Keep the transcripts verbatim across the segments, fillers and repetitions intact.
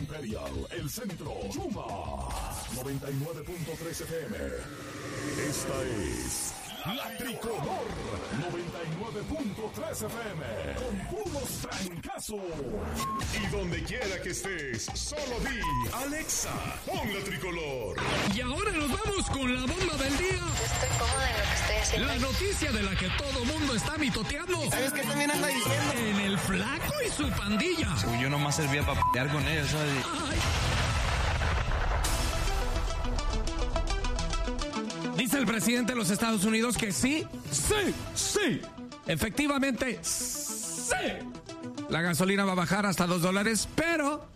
Imperial, El Centro, Yuma, noventa y nueve punto tres F M. Esta es La Tricolor, noventa y nueve punto tres F M, con puros trancazos. Y donde quiera que estés, solo di, Alexa, pon La Tricolor. Y ahora nos vamos con la bomba del día. Estoy cómoda en lo que estoy haciendo. La noticia de la que todo mundo está mitoteando. ¿Sabes qué también anda diciendo? En el Flaco y su pandilla. Uy, yo nomás servía para pelear con ellos, ¿sabes? Ay. Dice el presidente de los Estados Unidos que sí, sí, sí, efectivamente, sí. La gasolina va a bajar hasta dos dólares, pero,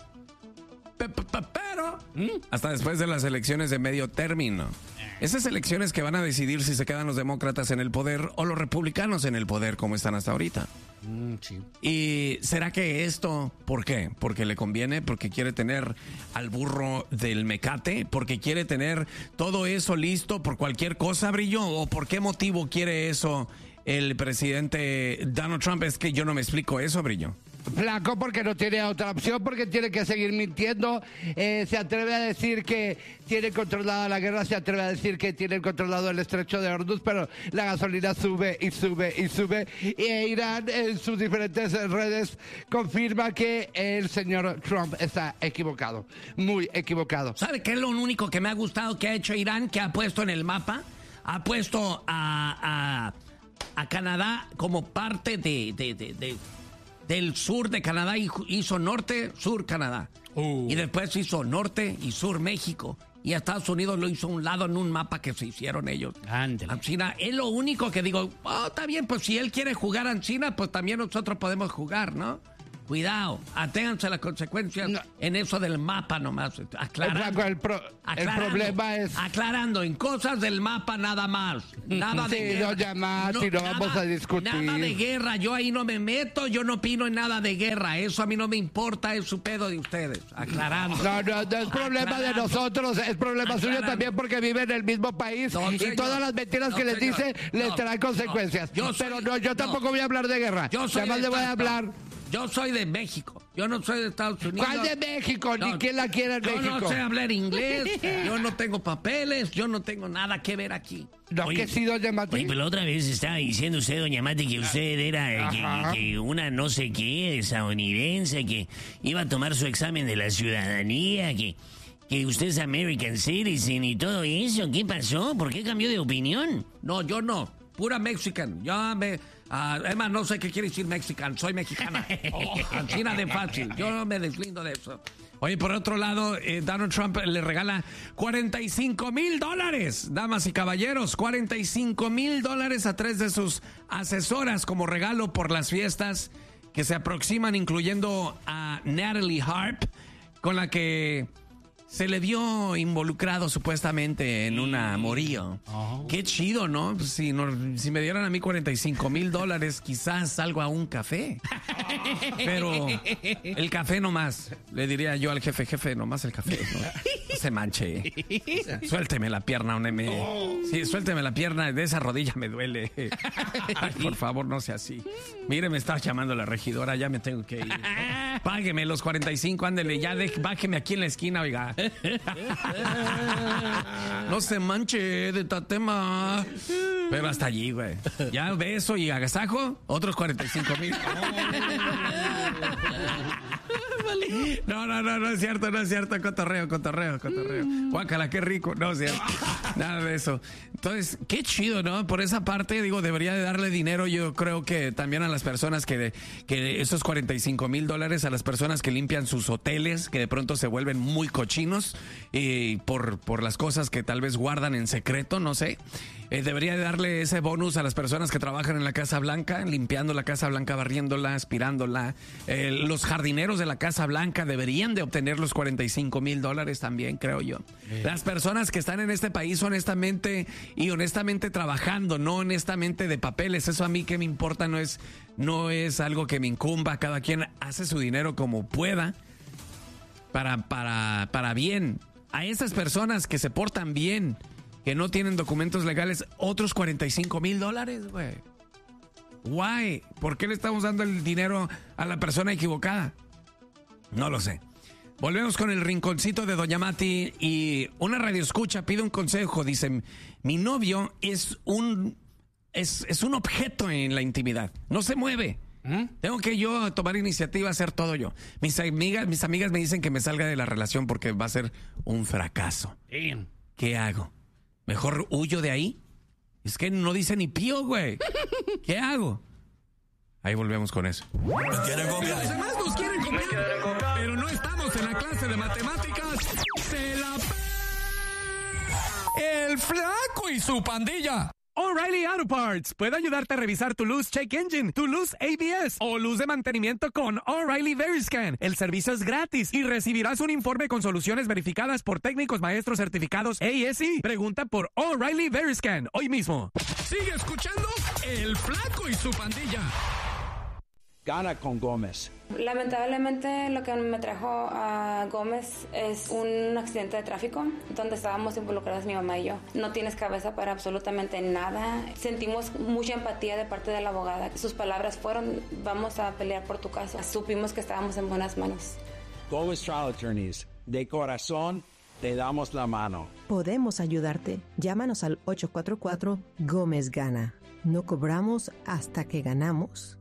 pe, pe, pe, pero, hasta después de las elecciones de medio término. Esas elecciones que van a decidir si se quedan los demócratas en el poder o los republicanos en el poder, como están hasta ahorita. Mm, sí. ¿Y será que esto, por qué? ¿Porque le conviene? ¿Porque quiere tener al burro del mecate? ¿Porque quiere tener todo eso listo por cualquier cosa, Brillo? ¿O por qué motivo quiere eso el presidente Donald Trump? Es que yo no me explico eso, Brillo. Flaco, porque no tiene otra opción, porque tiene que seguir mintiendo. Eh, se atreve a decir que tiene controlada la guerra, se atreve a decir que tiene controlado el estrecho de Hormuz, pero la gasolina sube y sube y sube. Y Irán en sus diferentes redes confirma que el señor Trump está equivocado, muy equivocado. ¿Sabe qué es lo único que me ha gustado que ha hecho Irán? Que ha puesto en el mapa, ha puesto a, a, a Canadá como parte de... de, de, de del sur de Canadá, y hizo norte, sur Canadá. Uh. Y después hizo norte y sur México. Y a Estados Unidos lo hizo a un lado en un mapa que se hicieron ellos. Ándale. China es lo único que digo, oh, está bien, pues si él quiere jugar en China, pues también nosotros podemos jugar, ¿no? Cuidado, aténganse a las consecuencias no. en eso del mapa nomás. Aclarando, el, pro, aclarando, el problema es... Aclarando, en cosas del mapa nada más. Nada de sí, guerra. No llamas, no, y no nada, vamos a discutir. Nada de guerra, yo ahí no me meto, yo no opino en nada de guerra. Eso a mí no me importa, es su pedo de ustedes. Aclarando. No, no, no es problema aclarando. de nosotros, es problema aclarando. suyo también porque vive en el mismo país no, y señor, todas las mentiras no, que les señor, dice no, les traen consecuencias. No, yo Pero soy, no, yo tampoco no, voy a hablar de guerra. Yo soy Además le voy a hablar... Yo soy de México, yo no soy de Estados Unidos. ¿Cuál de México? No, Ni quién la quiere en yo México. Yo no sé hablar inglés, yo no tengo papeles, yo no tengo nada que ver aquí. No, oye, que sí, doña Mati. Oye, pero la otra vez estaba diciendo usted, doña Mati, que usted era que, que una no sé qué, estadounidense, que iba a tomar su examen de la ciudadanía, que, que usted es American Citizen y todo eso. ¿Qué pasó? ¿Por qué cambió de opinión? No, yo no. Pura Mexican. Yo me... Uh, es más, no sé qué quiere decir Mexican. Soy mexicana. Oh, China de fácil. Yo no me deslindo de eso. Oye, por otro lado, eh, Donald Trump le regala cuarenta y cinco mil dólares, damas y caballeros, cuarenta y cinco mil dólares a tres de sus asesoras como regalo por las fiestas que se aproximan, incluyendo a Natalie Harp, con la que se le vio involucrado supuestamente en un amorío. Oh. Qué chido, ¿no? Si, no, si me dieran a mí cuarenta y cinco mil dólares, quizás salgo a un café. Pero el café nomás. Le diría yo al jefe, jefe, nomás el café. No, no se manche. Suélteme la pierna, un M. Sí, suélteme la pierna, de esa rodilla me duele. Ay, por favor, no sea así. Mire, me está llamando la regidora, ya me tengo que ir. Págueme los cuarenta y cinco, ándele, ya de, bájeme aquí en la esquina, oiga. No se manche de tatema. Pero hasta allí, güey. Ya beso y agasajo, otros cuarenta y cinco mil. No, no, no, no es cierto, no es cierto. Cotorreo, cotorreo, cotorreo. Guácala, qué rico. No es cierto. Nada de eso. Entonces, qué chido, ¿no? Por esa parte, digo, debería de darle dinero, yo creo que también a las personas que, que esos cuarenta y cinco mil dólares, a las personas que limpian sus hoteles, que de pronto se vuelven muy cochinos y por, por las cosas que tal vez guardan en secreto, no sé. Eh, debería de darle ese bonus a las personas que trabajan en la Casa Blanca, limpiando la Casa Blanca, barriéndola, aspirándola. Eh, los jardineros de la Casa Blanca deberían de obtener los cuarenta y cinco mil dólares también, creo yo. Eh. Las personas que están en este país honestamente y honestamente trabajando, no honestamente de papeles, eso a mí que me importa, no es, no es algo que me incumba. Cada quien hace su dinero como pueda para, para, para bien. A esas personas que se portan bien, que no tienen documentos legales, otros cuarenta y cinco mil dólares, güey. Why? ¿Por qué le estamos dando el dinero a la persona equivocada? No lo sé. Volvemos con el rinconcito de Doña Mati y una radioescucha pide un consejo. Dice, mi novio es un, es, es un objeto en la intimidad. No se mueve. ¿Mm? Tengo que yo tomar iniciativa, hacer todo yo. Mis amigas, mis amigas me dicen que me salga de la relación porque va a ser un fracaso. Damn. ¿Qué hago? ¿Mejor huyo de ahí? Es que no dice ni pío, güey. ¿Qué hago? Ahí volvemos con eso. ¿Me quieren copiar? Los demás nos quieren copiar, pero no estamos en la clase de matemáticas. ¡Se la pe... El flaco y su pandilla! O'Reilly Auto Parts puede ayudarte a revisar tu luz check engine, tu luz A B S o luz de mantenimiento con O'Reilly Veriscan. El servicio es gratis y recibirás un informe con soluciones verificadas por técnicos maestros certificados A S E. Pregunta por O'Reilly Veriscan hoy mismo. Sigue escuchando El Flaco y su pandilla. Gana con Gómez. Lamentablemente lo que me trajo a Gómez es un accidente de tráfico donde estábamos involucradas mi mamá y yo. No tienes cabeza para absolutamente nada. Sentimos mucha empatía de parte de la abogada. Sus palabras fueron, vamos a pelear por tu caso. Supimos que estábamos en buenas manos. Gómez Trial Attorneys, de corazón te damos la mano. Podemos ayudarte. Llámanos al ocho cuatro cuatro Gómez Gana. No cobramos hasta que ganamos.